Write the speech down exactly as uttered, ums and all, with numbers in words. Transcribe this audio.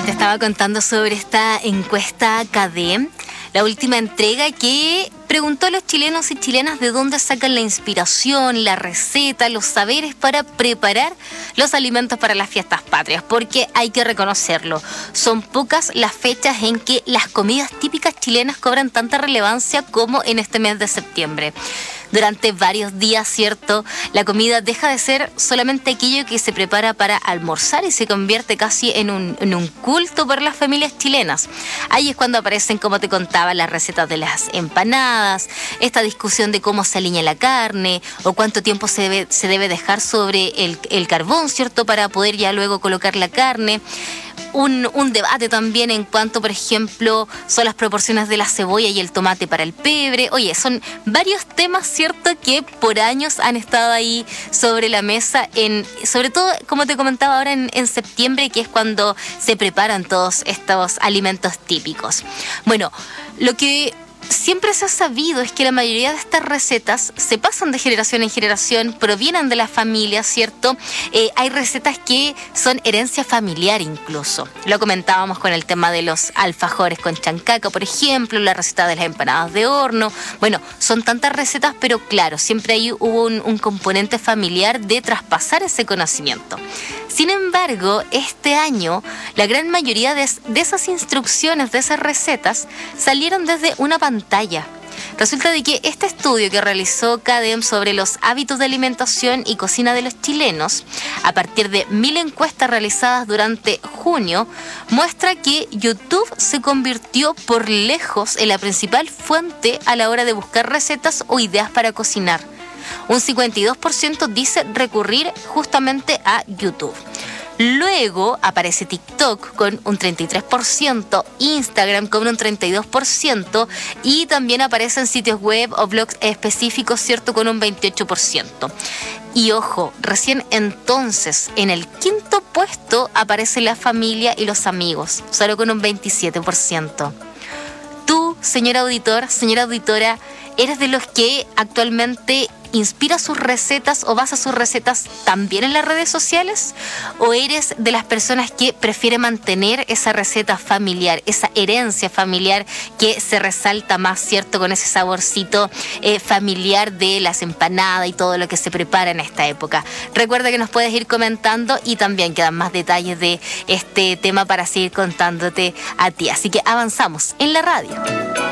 Recién te estaba contando sobre esta encuesta K D E, la última entrega que preguntó a los chilenos y chilenas de dónde sacan la inspiración, la receta, los saberes para preparar los alimentos para las fiestas patrias, porque hay que reconocerlo, son pocas las fechas en que las comidas típicas chilenas cobran tanta relevancia como en este mes de septiembre. Durante varios días, ¿cierto?, la comida deja de ser solamente aquello que se prepara para almorzar y se convierte casi en un, en un culto por las familias chilenas. Ahí es cuando aparecen, como te contaba, las recetas de las empanadas, esta discusión de cómo se alinea la carne o cuánto tiempo se debe, se debe dejar sobre el, el carbón, ¿cierto?, para poder ya luego colocar la carne. Un, un debate también en cuanto, por ejemplo, son las proporciones de la cebolla y el tomate para el pebre. Oye, son varios temas, ¿cierto?, que por años han estado ahí sobre la mesa, en, sobre todo, como te comentaba ahora, en, en septiembre, que es cuando se preparan todos estos alimentos típicos. Bueno, lo que siempre se ha sabido es que la mayoría de estas recetas se pasan de generación en generación, provienen de las familias, ¿cierto? Eh, hay recetas que son herencia familiar incluso. Lo comentábamos con el tema de los alfajores con chancaca, por ejemplo, la receta de las empanadas de horno. Bueno, son tantas recetas, pero claro, siempre ahí hubo un, un componente familiar de traspasar ese conocimiento. Sin embargo, este año, la gran mayoría de, de esas instrucciones, de esas recetas, salieron desde una pantalla. Resulta de que este estudio que realizó K D E sobre los hábitos de alimentación y cocina de los chilenos, a partir de mil encuestas realizadas durante junio, muestra que YouTube se convirtió por lejos en la principal fuente a la hora de buscar recetas o ideas para cocinar. Un cincuenta y dos por ciento dice recurrir justamente a YouTube. Luego aparece TikTok con un treinta y tres por ciento, Instagram con un treinta y dos por ciento y también aparecen sitios web o blogs específicos, ¿cierto?, con un veintiocho por ciento. Y ojo, recién entonces en el quinto puesto aparece la familia y los amigos, solo con un veintisiete por ciento. Tú, señor auditor, señora auditora, ¿eres de los que actualmente inspira sus recetas o basa sus recetas también en las redes sociales? ¿O eres de las personas que prefiere mantener esa receta familiar, esa herencia familiar que se resalta más, ¿cierto?, con ese saborcito eh, familiar de las empanadas y todo lo que se prepara en esta época? Recuerda que nos puedes ir comentando y también quedan más detalles de este tema para seguir contándote a ti. Así que avanzamos en la radio.